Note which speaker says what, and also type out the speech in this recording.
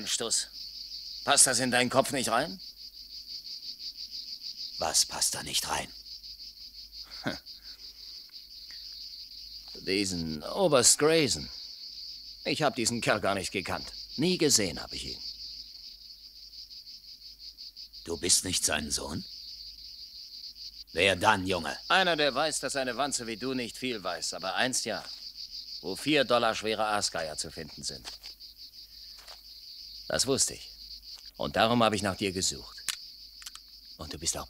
Speaker 1: Stuss. Passt das in deinen Kopf nicht rein?
Speaker 2: Was passt da nicht rein?
Speaker 1: Diesen Oberst Grayson. Ich habe diesen Kerl gar nicht gekannt. Nie gesehen habe ich ihn.
Speaker 2: Du bist nicht sein Sohn? Wer dann, Junge?
Speaker 1: Einer, der weiß, dass eine Wanze wie du nicht viel weiß, aber eins ja. Wo $4 schwere Aasgeier zu finden sind. Das wusste ich. Und darum habe ich nach dir gesucht. Und du bist auch